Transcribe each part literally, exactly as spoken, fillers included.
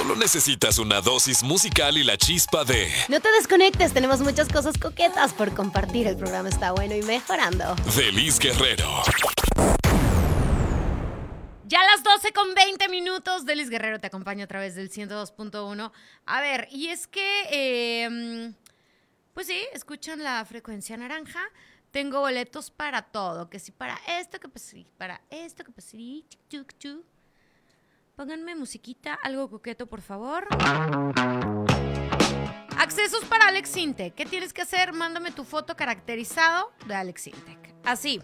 Solo necesitas una dosis musical y la chispa de... No te desconectes, tenemos muchas cosas coquetas por compartir. El programa está bueno y mejorando. Delis Guerrero. Ya a las doce con veinte minutos, Delis Guerrero te acompaña a través del ciento dos punto uno. A ver, y es que, eh, pues sí, escuchan la frecuencia naranja. Tengo boletos para todo, que sí para esto, que pues sí, para esto, que pues sí, chuc, chuc, chuc. Pónganme musiquita, algo coqueto, por favor. Accesos para Alex Intec. ¿Qué tienes que hacer? Mándame tu foto caracterizado de Alex Intec. Así.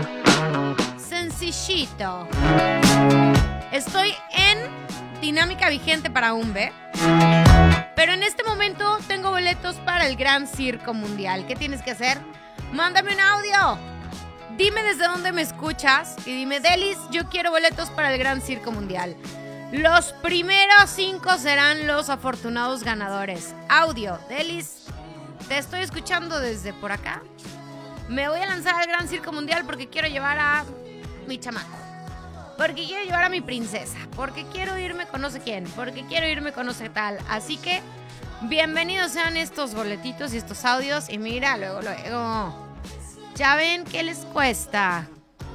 Sencillito. Estoy en dinámica vigente para un B. Pero en este momento tengo boletos para el Gran Circo Mundial. ¿Qué tienes que hacer? Mándame un audio. Dime desde dónde me escuchas y dime, Delis, yo quiero boletos para el Gran Circo Mundial. Los primeros cinco serán los afortunados ganadores. Audio, Delis, te estoy escuchando desde por acá. Me voy a lanzar al Gran Circo Mundial porque quiero llevar a mi chamaco. Porque quiero llevar a mi princesa. Porque quiero irme con no sé quién. Porque quiero irme con no sé tal. Así que, bienvenidos sean estos boletitos y estos audios. Y mira, luego, luego. Ya ven qué les cuesta.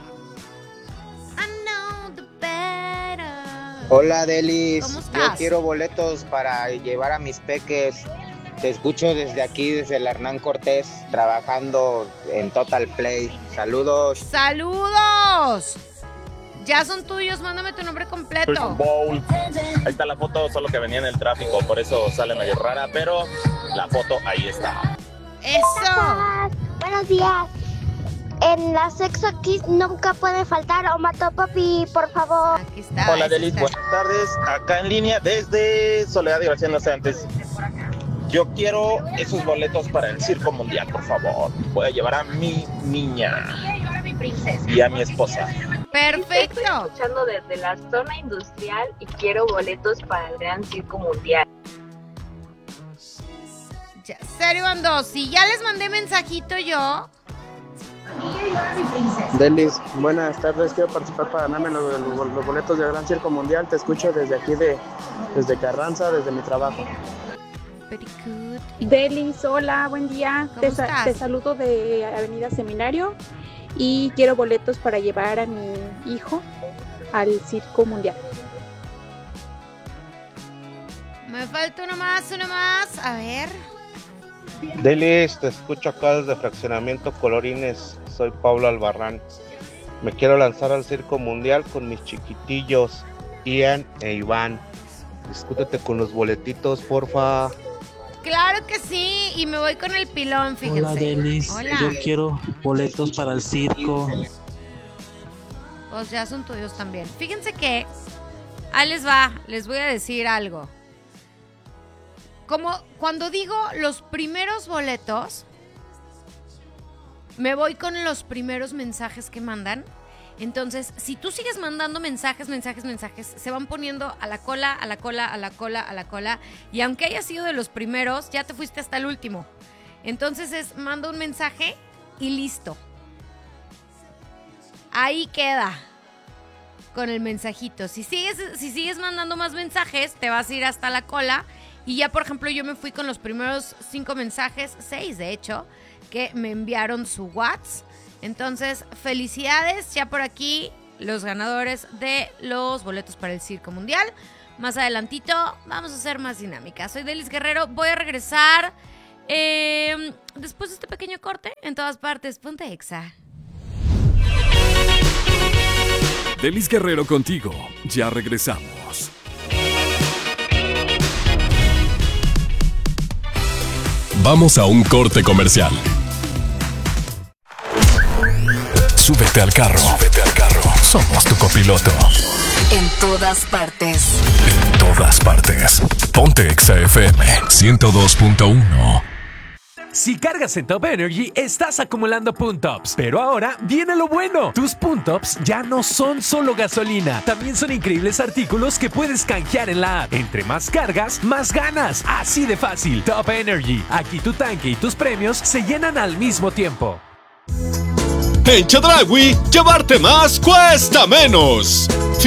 Hola, Delis. ¿Cómo estás? Yo quiero boletos para llevar a mis peques. Te escucho desde aquí, desde el Hernán Cortés, trabajando en Total Play. Saludos. ¡Saludos! Ya son tuyos, mándame tu nombre completo. Bowl. Ahí está la foto, solo que venía en el tráfico, por eso sale medio rara, pero la foto ahí está. ¡Eso! Buenos días. En la Sexo Kiss nunca puede faltar Omatopoppi, por favor. Aquí está. Hola, ahí Delis, está. buenas tardes. Acá en línea desde Soledad Diversión Inocentes. Yo quiero esos boletos para el Circo Mundial, por favor. Voy a llevar a mi niña y a mi esposa. Perfecto. Estoy escuchando desde la zona industrial y quiero boletos para el Gran Circo Mundial. Ya, cero van dos. Si ya les mandé mensajito yo. Delis, buenas tardes, quiero participar para ganarme los, los, los boletos del Gran Circo Mundial. Te escucho desde aquí, de, desde Carranza, desde mi trabajo. Very good. Delis, hola, buen día. ¿Cómo Te, sa- estás? te saludo de Avenida Seminario y quiero boletos para llevar a mi hijo al Circo Mundial. Me falta uno más, uno más. A ver. Delis, te escucho acá desde Fraccionamiento Colorines. Soy Pablo Albarrán. Me quiero lanzar al Circo Mundial con mis chiquitillos, Ian e Iván. Discútete con los boletitos, porfa. Claro que sí. Y me voy con el pilón, fíjense. Hola, Delis. Hola. Yo quiero boletos para el circo. Pues ya son tuyos también. Fíjense que ahí les va, les voy a decir algo. Como cuando digo los primeros boletos, me voy con los primeros mensajes que mandan. Entonces, si tú sigues mandando mensajes, mensajes, mensajes, se van poniendo a la cola, a la cola, a la cola, a la cola. Y aunque hayas sido de los primeros, ya te fuiste hasta el último. Entonces es, manda un mensaje y listo. Ahí queda con el mensajito. Si sigues, si sigues mandando más mensajes, te vas a ir hasta la cola. Y ya, por ejemplo, yo me fui con los primeros cinco mensajes, seis de hecho, que me enviaron su WhatsApp. Entonces, felicidades, ya por aquí los ganadores de los boletos para el Circo Mundial. Más adelantito vamos a hacer más dinámica. Soy Delis Guerrero, voy a regresar eh, después de este pequeño corte. En todas partes, ponte Exa. Delis Guerrero contigo. Ya regresamos. Vamos a un corte comercial. Súbete al carro. Súbete al carro. Somos tu copiloto. En todas partes. En todas partes. Ponte Exa F M ciento dos punto uno. Si cargas en Top Energy, estás acumulando Puntops. Pero ahora viene lo bueno. Tus Puntops ya no son solo gasolina. También son increíbles artículos que puedes canjear en la app. Entre más cargas, más ganas. Así de fácil. Top Energy. Aquí tu tanque y tus premios se llenan al mismo tiempo. En Chedraui, llevarte más cuesta menos.